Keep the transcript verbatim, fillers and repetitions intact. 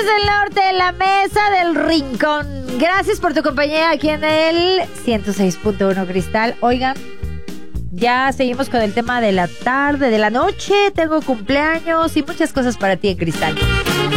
del Norte, la mesa del Rincón. Gracias por tu compañía aquí en el ciento seis punto uno Cristal. Oigan, ya seguimos con el tema de la tarde, de la noche. Tengo cumpleaños y muchas cosas para ti en Cristal.